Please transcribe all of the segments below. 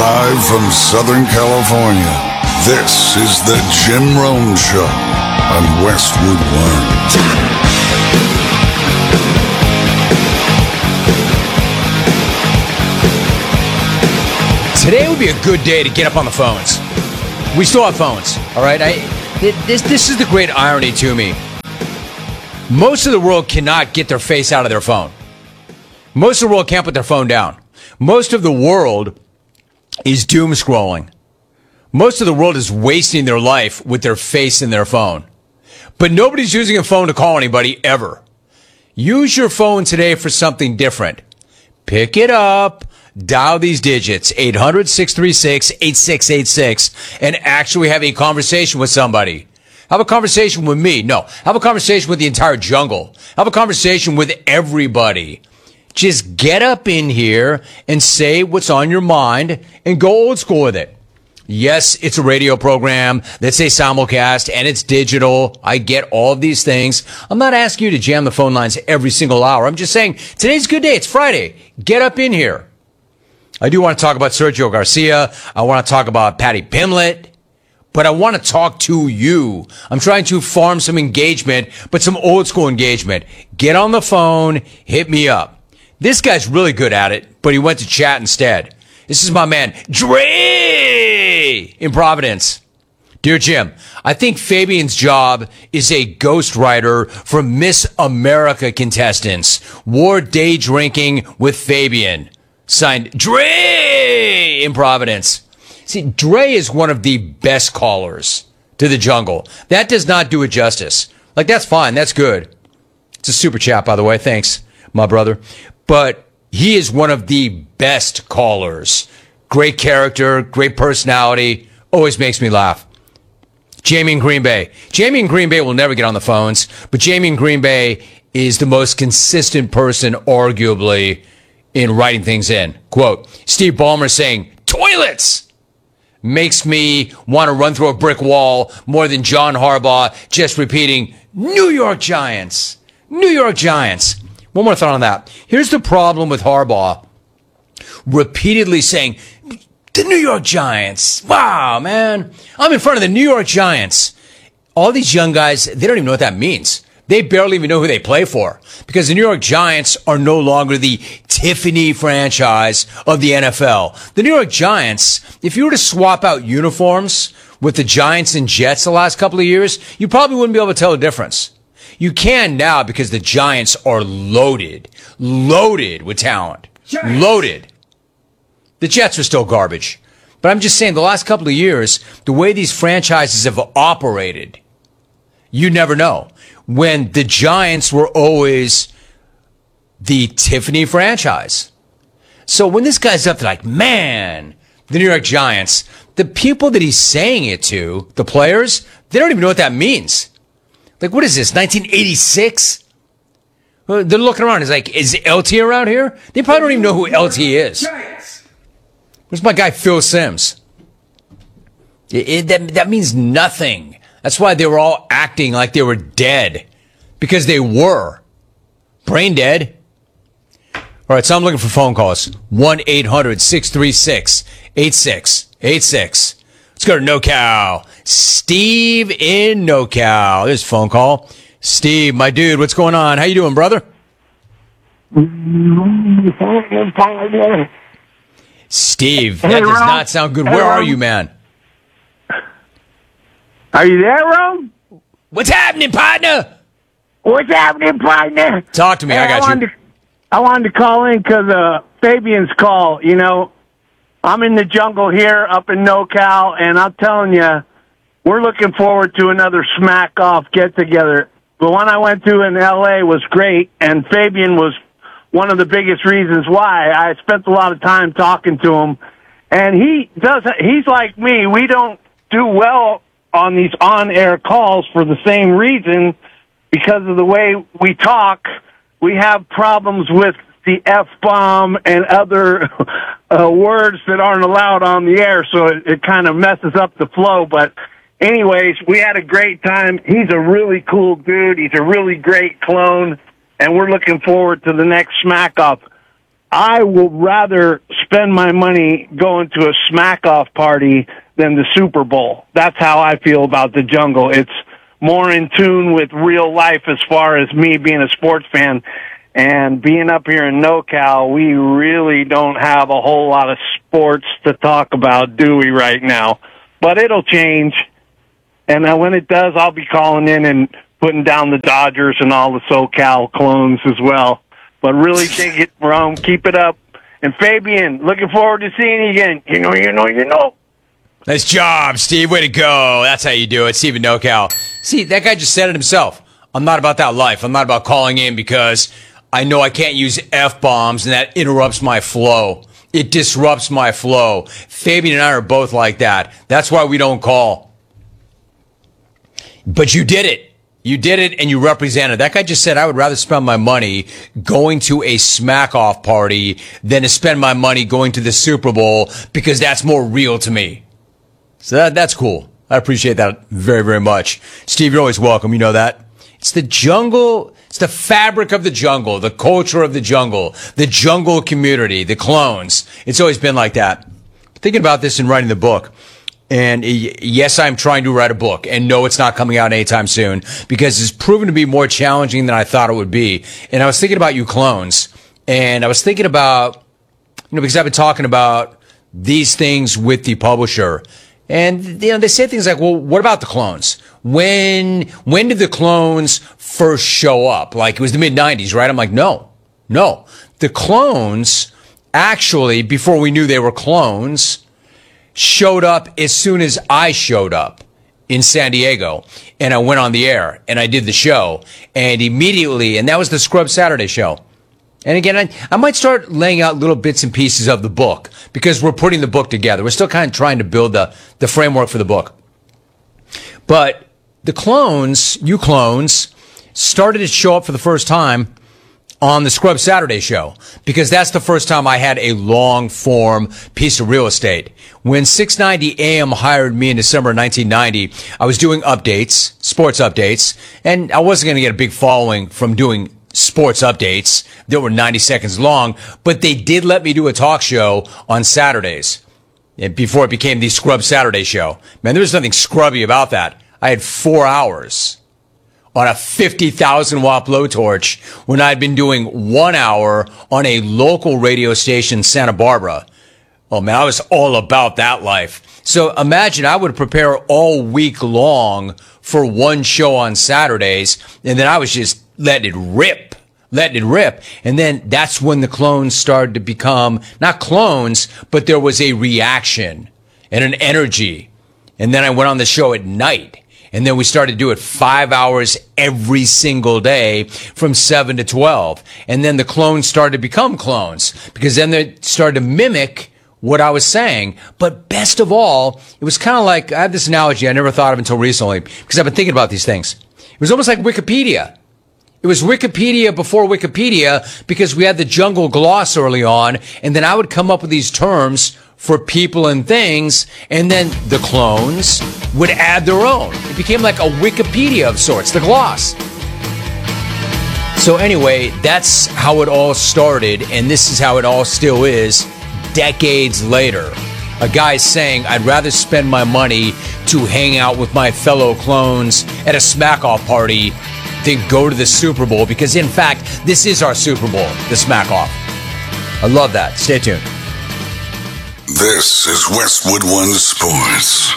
Live from Southern California, this is the Jim Rome Show on Westwood One. Today would be a good day to get up on the phones. We still have phones, all right? This is the great irony to me. Most of the world cannot get their face out of their phone. Most of the world can't put their phone down. Most of the world is doom scrolling. Most of the world is wasting their life with their face in their phone. But nobody's using a phone to call anybody ever. Use your phone today for something different. Pick it up, dial these digits, 800-636-8686, and actually have a conversation with somebody. Have a conversation with me. No, have a conversation with the entire jungle. Have a conversation with everybody. Just get up in here and say what's on your mind and go old school with it. Yes, it's a radio program that's a simulcast and it's digital. I get all of these things. I'm not asking you to jam the phone lines every single hour. I'm just saying today's a good day. It's Friday. Get up in here. I do want to talk about Sergio Garcia. I want to talk about Patty Pimlet. But I want to talk to you. I'm trying to farm some engagement, but some old school engagement. Get on the phone. Hit me up. This guy's really good at it, but he went to chat instead. This is my man, Dre, in Providence. Dear Jim, I think Fabian's job is a ghostwriter for Miss America contestants. War day drinking with Fabian. Signed, Dre, in Providence. See, Dre is one of the best callers to the jungle. That does not do it justice. Like, that's fine. That's good. It's a super chat, by the way. Thanks, my brother. But he is one of the best callers. Great character, great personality, always makes me laugh. Jamie in Green Bay. Jamie in Green Bay will never get on the phones, but Jamie in Green Bay is the most consistent person, arguably, in writing things in. Quote, Steve Ballmer saying, toilets! Makes me want to run through a brick wall more than John Harbaugh just repeating, New York Giants. New York Giants. One more thought on that. Here's the problem with Harbaugh repeatedly saying, the New York Giants. Wow, man. I'm in front of the New York Giants. All these young guys, they don't even know what that means. They barely even know who they play for because the New York Giants are no longer the Tiffany franchise of the NFL. The New York Giants, if you were to swap out uniforms with the Giants and Jets the last couple of years, you probably wouldn't be able to tell the difference. You can now because the Giants are loaded with talent. Giants. Loaded. The Jets are still garbage. But I'm just saying the last couple of years, the way these franchises have operated, you never know. When the Giants were always the Tiffany franchise. So when this guy's up there like, man, the New York Giants, the people that he's saying it to, the players, they don't even know what that means. Like, what is this, 1986? They're looking around. It's like, is LT around here? They probably don't even know who LT is. Where's my guy, Phil Simms? That means nothing. That's why they were all acting like they were dead. Because they were. Brain dead. All right, so I'm looking for phone calls. 1-800-636-8686. Let's go to NoCal. Steve in NoCal. There's a phone call. Steve, my dude, what's going on? How you doing, brother? Steve, that does not sound good. Where are you, man? Are you there, Rome? What's happening, partner? What's happening, partner? Talk to me. I got you. I wanted to call in because Fabian's call. You know, I'm in the jungle here up in NoCal, and I'm telling you, we're looking forward to another smack-off get-together. The one I went to in L.A. was great, and Fabian was one of the biggest reasons why. I spent a lot of time talking to him, and he's like me. We don't do well on these on-air calls for the same reason, because of the way we talk. We have problems with the F-bomb and other words that aren't allowed on the air, so it kind of messes up the flow. But anyways, we had a great time. He's a really cool dude. He's a really great clone, and we're looking forward to the next smack-up. I will rather spend my money going to a smack-off party than the Super Bowl. That's how I feel about the jungle. It's more in tune with real life as far as me being a sports fan. And being up here in NoCal, we really don't have a whole lot of sports to talk about, do we, right now? But it'll change. And when it does, I'll be calling in and putting down the Dodgers and all the SoCal clones as well. But really take it, Rome. Keep it up. And Fabian, looking forward to seeing you again. You know. Nice job, Steve. Way to go. That's how you do it. Steve in NoCal. See, that guy just said it himself. I'm not about that life. I'm not about calling in because I know I can't use F-bombs and that interrupts my flow. It disrupts my flow. Fabian and I are both like that. That's why we don't call. But you did it. You did it and you represented. That guy just said, I would rather spend my money going to a smack-off party than to spend my money going to the Super Bowl because that's more real to me. So that's cool. I appreciate that very, very much. Steve, you're always welcome. You know that. It's the jungle. It's the fabric of the jungle, the culture of the jungle community, the clones. It's always been like that. Thinking about this and writing the book. And yes, I'm trying to write a book. And no, it's not coming out anytime soon because it's proven to be more challenging than I thought it would be. And I was thinking about you clones. And I was thinking about, because I've been talking about these things with the publisher. And, they say things like, well, what about the clones? When did the clones first show up? Like, it was the mid-90s, right? I'm like, no. The clones, actually, before we knew they were clones, showed up as soon as I showed up in San Diego. And I went on the air, and I did the show. And immediately, and that was the Scrub Saturday show. And again, I might start laying out little bits and pieces of the book because we're putting the book together. We're still kind of trying to build the framework for the book. But the clones, you clones, started to show up for the first time on the Scrub Saturday show because that's the first time I had a long-form piece of real estate. When 690 AM hired me in December 1990, I was doing updates, sports updates, and I wasn't going to get a big following from doing sports updates that were 90 seconds long, but they did let me do a talk show on Saturdays before it became the Scrub Saturday show. Man, there was nothing scrubby about that. I had 4 hours on a 50,000 watt blowtorch when I'd been doing 1 hour on a local radio station, Santa Barbara. Oh man, I was all about that life. So imagine I would prepare all week long for one show on Saturdays, and then I was just letting it rip. And then that's when the clones started to become not clones, but there was a reaction and an energy. And then I went on the show at night. And then we started to do it 5 hours every single day from 7 to 12. And then the clones started to become clones because then they started to mimic what I was saying. But best of all, it was kind of like, I have this analogy I never thought of until recently because I've been thinking about these things. It was almost like Wikipedia. It was Wikipedia before Wikipedia because we had the jungle gloss early on, and then I would come up with these terms for people and things, and then the clones would add their own. It became like a Wikipedia of sorts, the gloss. So anyway, that's how it all started, and this is how it all still is decades later. A guy saying, I'd rather spend my money to hang out with my fellow clones at a smack-off party than go to the Super Bowl, because in fact, this is our Super Bowl, the smack-off. I love that. Stay tuned. This is Westwood One Sports.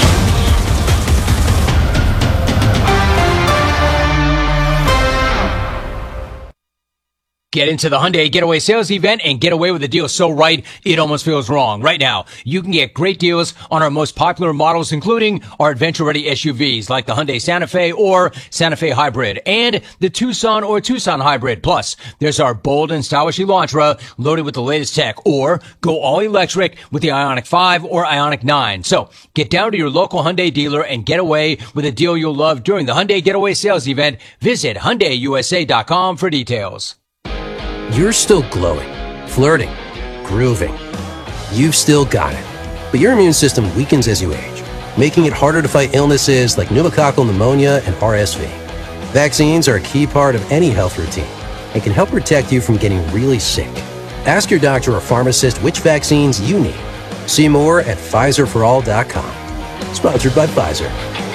Get into the Hyundai Getaway Sales Event and get away with a deal so right, it almost feels wrong. Right now, you can get great deals on our most popular models, including our adventure-ready SUVs like the Hyundai Santa Fe or Santa Fe Hybrid and the Tucson or Tucson Hybrid. Plus, there's our bold and stylish Elantra loaded with the latest tech, or go all electric with the Ioniq 5 or Ioniq 9. So, get down to your local Hyundai dealer and get away with a deal you'll love during the Hyundai Getaway Sales Event. Visit HyundaiUSA.com for details. You're still glowing, flirting, grooving. You've still got it. But your immune system weakens as you age, making it harder to fight illnesses like pneumococcal pneumonia and RSV. Vaccines are a key part of any health routine and can help protect you from getting really sick. Ask your doctor or pharmacist which vaccines you need. See more at PfizerForAll.com. Sponsored by Pfizer.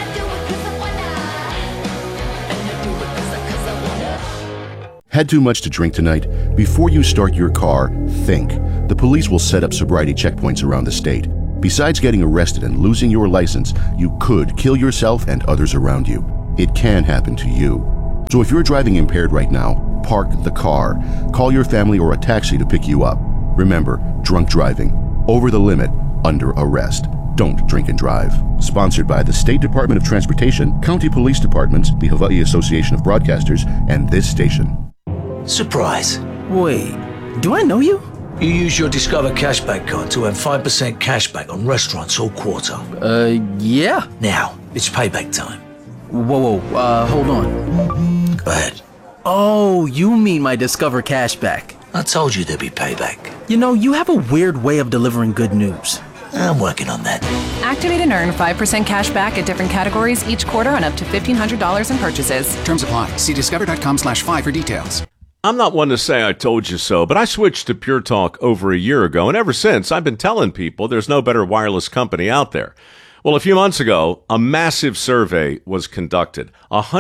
Had too much to drink tonight? Before you start your car, think. The police will set up sobriety checkpoints around the state. Besides getting arrested and losing your license, you could kill yourself and others around you. It can happen to you. So if you're driving impaired right now, park the car. Call your family or a taxi to pick you up. Remember, drunk driving, over the limit, under arrest. Don't drink and drive. Sponsored by the State Department of Transportation, County Police Departments, the Hawaii Association of Broadcasters, and this station. Surprise. Wait, do I know you? You use your Discover Cashback card to earn 5% cashback on restaurants all quarter. Yeah. Now, it's payback time. Whoa, hold on. Go ahead. Oh, you mean my Discover Cashback. I told you there'd be payback. You know, you have a weird way of delivering good news. I'm working on that. Activate and earn 5% cash back at different categories each quarter on up to $1,500 in purchases. Terms apply. See discover.com/5 for details. I'm not one to say I told you so, but I switched to Pure Talk over a year ago, and ever since, I've been telling people there's no better wireless company out there. Well, a few months ago, a massive survey was conducted.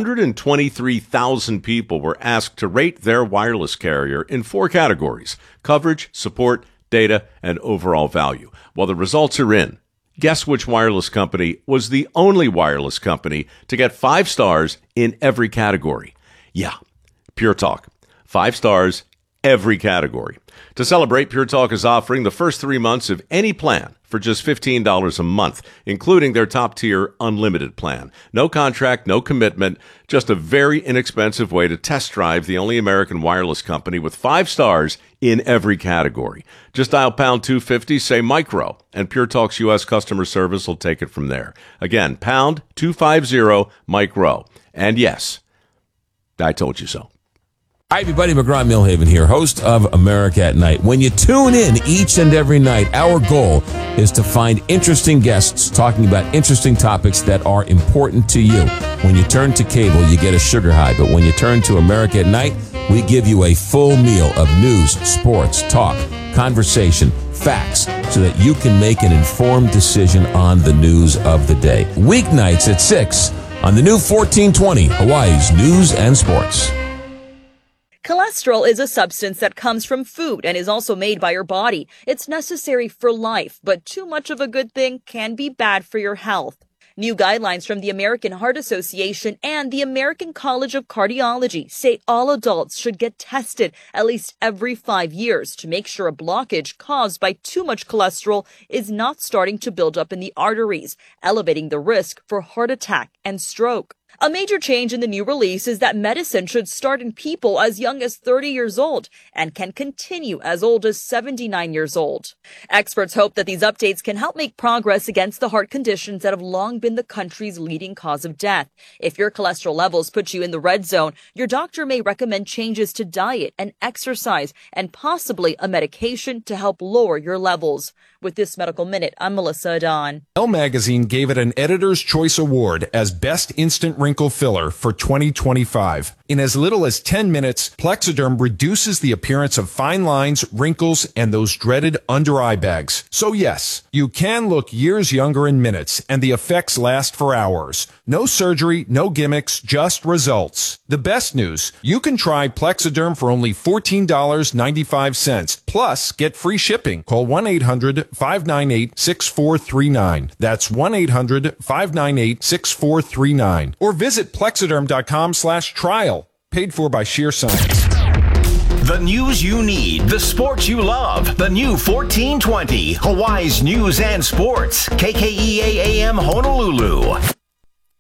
123,000 people were asked to rate their wireless carrier in 4 categories: coverage, support, data, and overall value. Well, the results are in. Guess which wireless company was the only wireless company to get 5 stars in every category? Yeah, Pure Talk. 5 stars, every category. To celebrate, Pure Talk is offering the first 3 months of any plan for just $15 a month, including their top-tier unlimited plan. No contract, no commitment, just a very inexpensive way to test drive the only American wireless company with 5 stars in every category. Just dial pound 250, say micro, and Pure Talk's U.S. customer service will take it from there. Again, pound 250 micro. And yes, I told you so. Hi, everybody. McGraw Millhaven here, host of America at Night. When you tune in each and every night, our goal is to find interesting guests talking about interesting topics that are important to you. When you turn to cable, you get a sugar high. But when you turn to America at Night, we give you a full meal of news, sports, talk, conversation, facts, so that you can make an informed decision on the news of the day. Weeknights at 6 on the new 1420, Hawaii's News and Sports. Cholesterol is a substance that comes from food and is also made by your body. It's necessary for life, but too much of a good thing can be bad for your health. New guidelines from the American Heart Association and the American College of Cardiology say all adults should get tested at least every 5 years to make sure a blockage caused by too much cholesterol is not starting to build up in the arteries, elevating the risk for heart attack and stroke. A major change in the new release is that medicine should start in people as young as 30 years old and can continue as old as 79 years old. Experts hope that these updates can help make progress against the heart conditions that have long been the country's leading cause of death. If your cholesterol levels put you in the red zone, your doctor may recommend changes to diet and exercise and possibly a medication to help lower your levels. With this Medical Minute, I'm Melissa Adon. Elle Magazine gave it an Editor's Choice Award as Best Instant Wrinkle Filler for 2025. In as little as 10 minutes, Plexiderm reduces the appearance of fine lines, wrinkles, and those dreaded under-eye bags. So yes, you can look years younger in minutes, and the effects last for hours. No surgery, no gimmicks, just results. The best news, you can try Plexiderm for only $14.95, plus get free shipping. Call 1-800-598-6439. That's 1-800-598-6439. Or visit Plexiderm.com/trial. Paid for by Sheer Science. The news you need, the sports you love. The new 1420, Hawaii's News and Sports. KKEA AM Honolulu.